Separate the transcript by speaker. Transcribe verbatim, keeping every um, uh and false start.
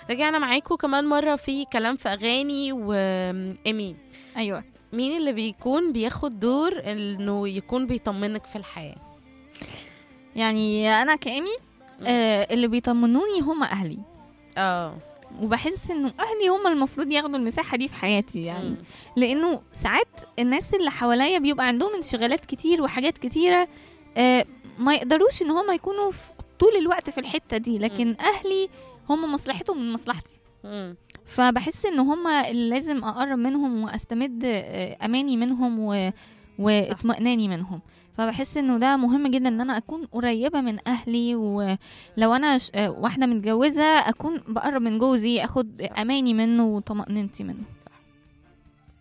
Speaker 1: رجعنا معاكم كمان مرة في كلام في أغاني. وإيمي،
Speaker 2: ايوه.
Speaker 1: مين اللي بيكون بياخد دور إنه يكون بيطمنك في الحياة؟
Speaker 2: يعني انا كامي آه اللي بيطمنوني هم اهلي.
Speaker 1: اه
Speaker 2: وبحس انه اهلي هم المفروض ياخدوا المساحه دي في حياتي، يعني
Speaker 1: مم.
Speaker 2: لانه ساعات الناس اللي حواليا بيبقى عندهم انشغالات كتير وحاجات كتيره، آه ما يقدروش ان هم يكونوا في طول الوقت في الحته دي، لكن
Speaker 1: مم.
Speaker 2: اهلي هم مصلحتهم من مصلحتي.
Speaker 1: مم.
Speaker 2: فبحس ان هم اللي لازم اقرب منهم واستمد آه، اماني منهم و... واطمئناني منهم. فبحس انه ده مهم جدا ان انا اكون قريبه من اهلي، ولو انا ش... آه، واحده متجوزه اكون بقرب من جوزي، اخد
Speaker 1: صح.
Speaker 2: اماني منه وطمأنينتي منه.